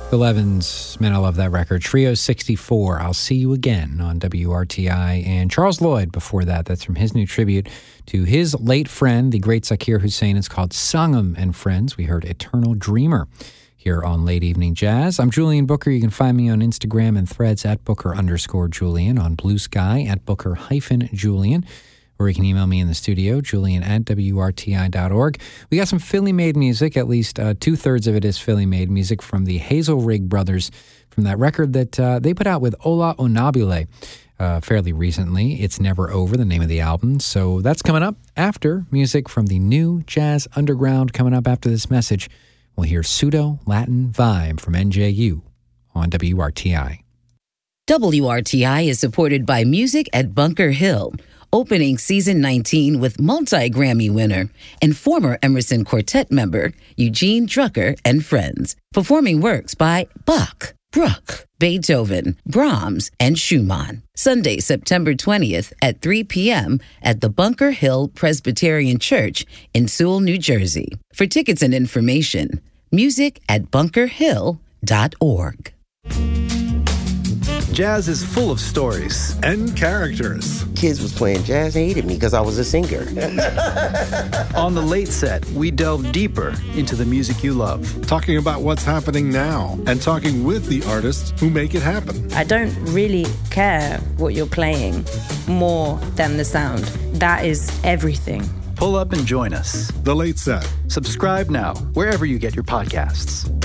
Bill Evans, man, I love that record. Trio 64, I'll See You Again on WRTI. And Charles Lloyd before that. That's from his new tribute to his late friend, the great Zakir Hussain. It's called Sangam and Friends. We heard Eternal Dreamer here on Late Evening Jazz. I'm Julian Booker. You can find me on Instagram and Threads at Booker_Julian, on Blue Sky at Booker-Julian. Or you can email me in the studio, julian@wrti.org. We got some Philly-made music. At least two-thirds of it is Philly-made music from the Hazel Rig Brothers, from that record that they put out with Ola Onabule fairly recently. It's Never Over, the name of the album. So that's coming up after music from the new Jazz Underground. Coming up after this message, we'll hear Pseudo Latin Vibe from NJU on WRTI. WRTI is supported by Music at Bunker Hill, opening season 19 with multi-Grammy winner and former Emerson Quartet member Eugene Drucker and friends, performing works by Bach, Bruch, Beethoven, Brahms, and Schumann. Sunday, September 20th at 3 p.m. at the Bunker Hill Presbyterian Church in Sewell, New Jersey. For tickets and information, music@bunkerhill.org. Jazz is full of stories and characters. Kids was playing jazz, hated me because I was a singer. On the Late Set, we delve deeper into the music you love. Talking about what's happening now and talking with the artists who make it happen. I don't really care what you're playing more than the sound. That is everything. Pull up and join us. The Late Set. Subscribe now, wherever you get your podcasts.